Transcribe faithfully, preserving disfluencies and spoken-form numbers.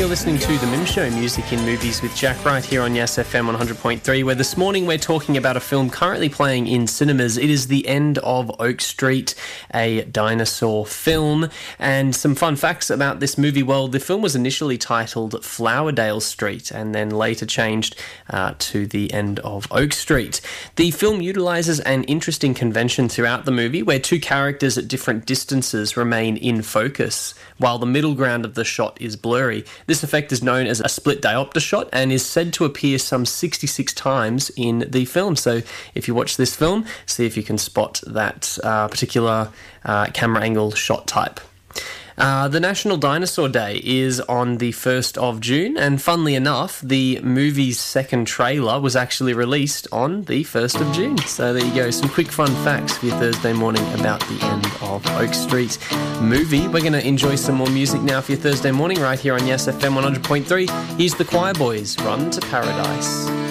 You're listening to The Mim Show, Music in Movies with Jack, right here on Yes F M one hundred point three, where this morning we're talking about a film currently playing in cinemas. It is The End of Oak Street, a dinosaur film. And some fun facts about this movie. Well, the film was initially titled Flowerdale Street and then later changed uh, to The End of Oak Street. The film utilises an interesting convention throughout the movie where two characters at different distances remain in focus, while the middle ground of the shot is blurry. This effect is known as a split diopter shot and is said to appear some sixty-six times in the film. So if you watch this film, see if you can spot that uh, particular uh, camera angle shot type. Uh, the National Dinosaur Day is on the first of June, and funnily enough, the movie's second trailer was actually released on the first of June. So there you go, some quick fun facts for your Thursday morning about The End of Oak Street movie. We're going to enjoy some more music now for your Thursday morning right here on Yes F M one hundred point three. Here's the Choir Boys, Run to Paradise.